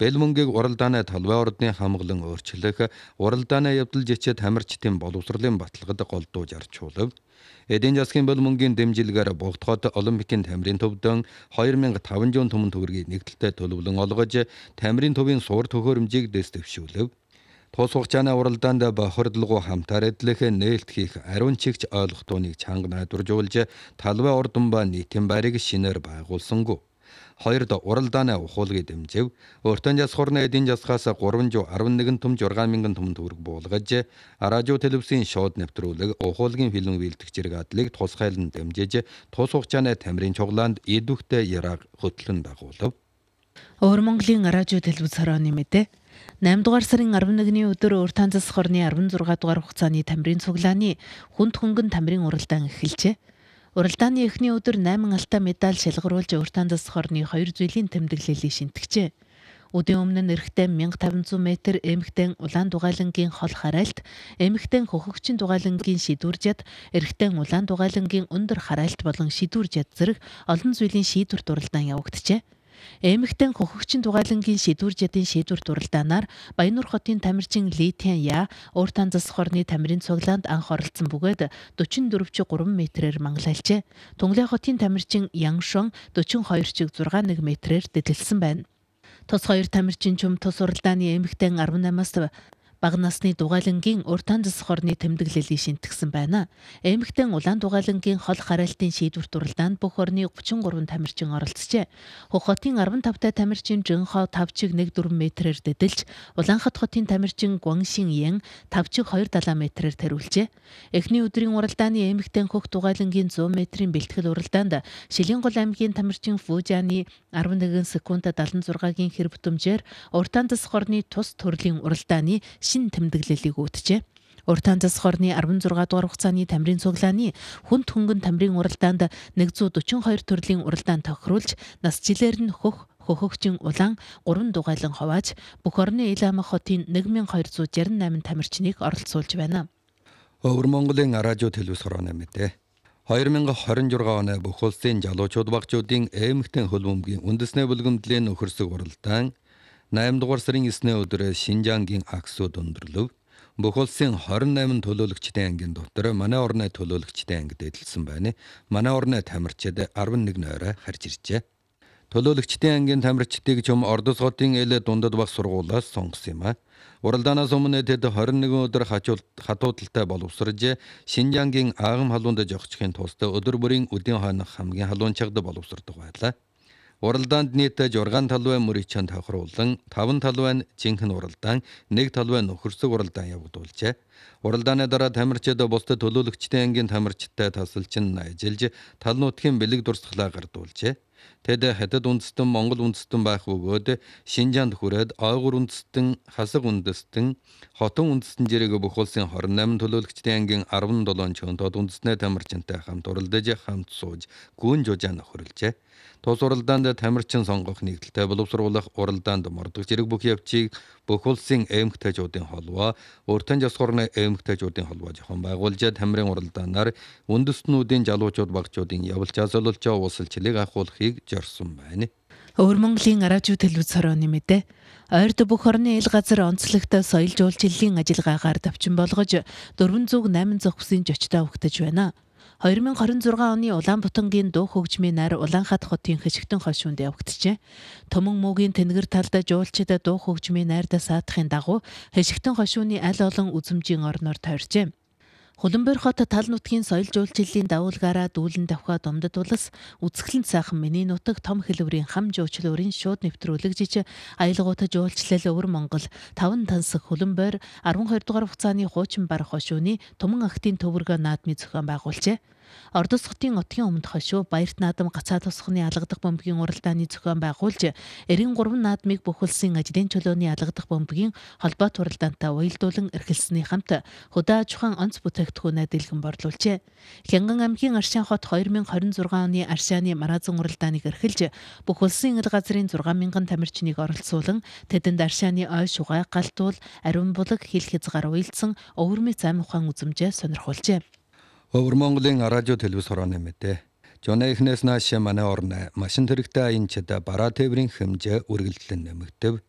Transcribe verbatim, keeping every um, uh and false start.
Бэлмөнгийг уралдааны талбай ордны хамглан өөрчлөх, уралдааны явдал жичээ тамирчдын боловсролын баталгад голдууж арчуулав. Эдийн засгийн бэлмөнгийн дэмжлэгээр Богдохот Олимпикийн тамирын төвдөн two thousand five hundred түмэн төгрөгийг нэгдэлтэй төлөвлөн олгож, тамирын төвийн суур төхөөрөмжийг дэс дэвшүүлв. Тус хугацааны уралдаанд бохирдлого хамтаар эдлэх нээлт хийх ариун чигч ойлголтуудыг чанга найдваржуулж, талбай ордон ба нийтийн байрыг шинээр байгуулсангүй. Хоёрд уралдааны ухуулгыг дэмжив. Өртөн засхорны эдийн засгаас three hundred eleven түм six thousand түмэн төгрөг буулгаж, радио телевизийн шоуд нэвтрүүлэг, ухуулгын фильм бэлтгэж иргадлыг тусгайлан дэмжиж, тус хугацааны тамирын чуглаанд идэвхтэй яраг хөтлөн дагуулв. Өвөр Монголын радио телевиз хорооны мэдээ. eight дугаар сарын eleven-ний өдөр Уртаан засах хорны sixteen дугаар хугацааны тамирын цуглааны хүнд хөнгөн тамирын уралдаан эхэлжээ. Уралдааны эхний өдөр eight алтай медаль шалгаруулж Уртаан засах хорны two зүйлийн тэмдэглэлийг шинтгэжээ. Өдийн өмнө нь эрэгтэй one thousand five hundred метр, эмэгтэй улаан дугайлангийн хол харайлт, эмэгтэй хөхөгчин дугайлангийн шийдвэржад, эрэгтэй улаан дугайлангийн өндөр харайлт болон шийдвэржад зэрэг олон зүйлийн шийдвэрт уралдаан явагдажээ. Эмэгтэй хөхөгчин дугайлангийн шийдвэржадын шийдвэрт уралдаанаар Баяннуур хотын тамирчин Литиан Я Уртаан засах хорны тамирын цуглаанд анх оролцсон бөгөөд forty-four three метрээр мангалайлжээ. Тунгалай хотын тамирчин Яншон forty-two six one метрээр дэдэлсэн байна. Тус хоёр тамирчин чум тус уралдааны эмэгтэй eighteen-аас бага насны дугайлангийн Уртаан засах хорны тэмдэглэлийг шинтгэсэн байна. Эмэгтэй улаан дугайлангийн хол харайлтын шийдвэрт уралдаанд бүх орны thirty-three тамирчин оролцжээ. Хөх хотын fifteen тавтай тамирчин Жинхо five чиг fourteen метрээр дэдэлж, Улаанхат хотын тамирчин Гуаншин Ян five чиг two seventy метрээр тариулжээ. Эхний өдрийн уралдааны эмэгтэй хөх дугайлангийн one hundred метрийн бэлтгэл уралдаанд Шилэнгол аймгийн тамирчин Фужаны eleven секунд seventy-six-гийн хэр бүтэмжээр Уртаан засах хорны тус төрлийн уралдааны шин тэмдэглэлийг үүтжээ. Уртаан засах хорны sixteen дугаар хугацааны тамирын цуглааны хүнд хөнгөн тамирын уралдаанд one hundred forty-two төрлийн уралдаан тохируулж, нас жилээр нь хөх, хөхөгчин улаан three дугайлан хувааж, бүх орны Ил Ам хотын twelve sixty-eight тамирчныг оролцуулж байна. Өвөр Монголын радио телевиз хорооны мэдээ. twenty twenty-six оны бүх улсын залуучууд багчуудын эмэгтэй хөлбөмбөгийн үндэсний бүлгэмдлийн нөхөрсөг уралдаан eight дугаар сарын nine өдөр Шинжаангийн Аксуд өндөрлөв. Бүх улсын twenty-eight төлөөлөгчдийн ангийн дотор манай орны төлөөлөгчдийн ангид эдэлсэн байна. Манай орны тамирчид eleven нойроо харж иржээ. Төлөөлөгчдийн ангийн тамирчдыг чум Ордос хотын Эл дундад баг сургуулиас сонгосон юм а. Уралдаанаас өмнө тэд twenty-one өдөр хатуудалтай боловсрож, Шинжаангийн Аагам халуунд жогчхийн тулд өдөр бүрийн өдийн хойнох хамгийн халуунчагд боловсрдог байлаа. Уралдаанд нийт six талбай мөрөчөнд тохируулан five талбай жинхэнэ уралдаан, one талбай нөхөрсөг уралдаан явагдуулжээ. Уралдааны дараа тамирчид бусдад төлөөлөгчдийн ангийн тамирчидтай тасалчин ажиллаж, тал нутгийн бэлэг дурсгалаа гардуулжээ. Тэд хятад үндэстэн, Монгол үндэстэн байх бөгөөд Шинжаанд хүрээд Ойгур үндэстэн, Хасаг үндэстэн, Хотон үндэстэн зэрэг бүх улсын twenty-eight төлөөлөгчдийн ангийн seventeen чөнтод үндэстний тамирчинтай хамт уралдаж, хамт сууж, гүн жужаан хөрөлжээ. Тус уралдаанд тамирчин сонгох нэгдэлтэй боловсруулах, уралдаанд мордох зэрэг бүх явцыг бүх улсын эмэгтэйчүүдийн холбоо, Уртаан засах хорны эмэгтэйчүүдийн холбоо зохион байгуулж, тамирын уралдаанаар үндэстнүүдийн залуучууд багчуудын явуулчаас олж уусалчлыг ахуулахыг зорьсон байна. Өвөр Монголын радио телевиз хорооны мэдээ. Ойрд бүх орны ил газар онцлогтой соёл жуулчлалын ажиллагаагаар давчин болгож four hundred eight зохиосын зочдоо өгтөж байна. twenty twenty-six оны Улаанбаатангийн дуу хөгжмийн нар Улаанхат хотын Хэшигтэн хошуунд явагдчихэ. Төмөн мөгийн тэнгэр талд жуулчид дуу хөгжмийн найрд саатахын дагуу Хэшигтэн хошууны аль олон үзмжийн орноор тойржээ. Хөлбөмбөр хот тал нутгийн соёл жуулчлалын давуулгаараа дүүлэн давхаа домдод улс үзэсгэлэнт сайхан миний нутаг том хэлбэрийн хам жуулчлалын шууд нэвтрүүлэгжиж аялгаута жуулчлал Өвөр Монгол таван тансаг хөлбөмбөр twelve дугаар хугацааны хуучин бар хошууны Түмэн охидын төвөргөө наадмын зохион байгуулжээ. Ордос хотын отгийн өмнөд хошуу Баярт наадам гацаа тусхны алгадах бөмбөгийн уралдааны зохион байгуулж, Эрийн three наадмыг бүх улсын ажлын чөлөөний алгадах бөмбөгийн холбоот уралдаантай уялдуулан эрхэлсэний хамт хөдөө аж ахуйн онц бүтээгдэхүүнээ дэлгэн борлуулжээ. Хянган аймгийн Аршаан хот twenty twenty-six оны Аршааны маразан уралдааныг эрхэлж, бүх улсын ил газрын six thousand тамирчныг оролцуулан, тэдэнд Аршааны ой шугай, галтуул, ариун булаг, хил хязгаар уялдсан өвөрмөц ам ухаан үзмжээ сонирхуулжээ. Өвөр Монголын радио телевиз хорооны мэдээ. Жонэ эхнээс нааш манай орны машин тэрэгтэй аянчид бараа тээврийн хэмжээ үргэлжлэн нэмэгдэв.